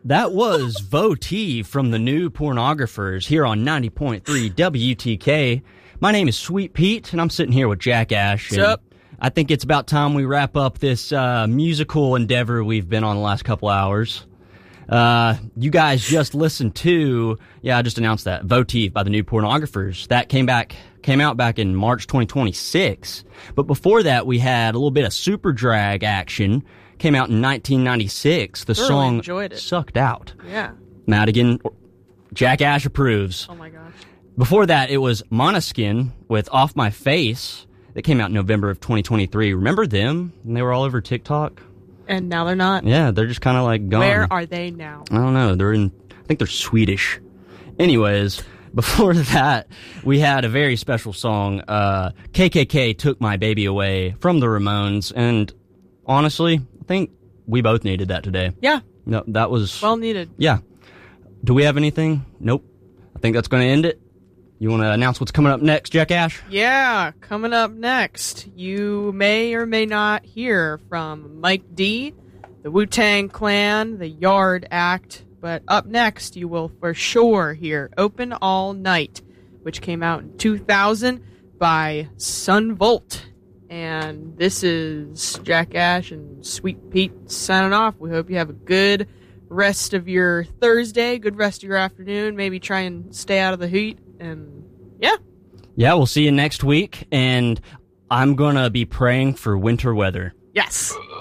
That was Votive from the New Pornographers here on 90.3 WTK. My name is Sweet Pete, and I'm sitting here with Jack Ash. What's up? I think it's about time we wrap up this musical endeavor we've been on the last couple hours. You guys just listened to, I just announced that, Votive by the New Pornographers. That came out back in March 2026. But before that, we had a little bit of Super Drag action. Came out in 1996. The song enjoyed it. Sucked Out. Yeah. Madigan, Jack Ash approves. Oh my gosh. Before that, it was Måneskin with Off My Face. That came out in November of 2023. Remember them? And they were all over TikTok. And now they're not? Yeah, they're just kind of like gone. Where are they now? I don't know. I think they're Swedish. Anyways, before that, we had a very special song, KKK Took My Baby Away from the Ramones. And honestly, I think we both needed that today. Yeah. No, that was... Well needed. Yeah. Do we have anything? Nope. I think that's going to end it. You want to announce what's coming up next, Jack Ash? Yeah, coming up next, you may or may not hear from Mike D, the Wu-Tang Clan, the Yard Act, but up next you will for sure hear Open All Night, which came out in 2000 by Sun Volt. And this is Jack Ash and Sweet Pete signing off. We hope you have a good rest of your Thursday, good rest of your afternoon. Maybe try and stay out of the heat. And yeah. Yeah, we'll see you next week. And I'm going to be praying for winter weather. Yes.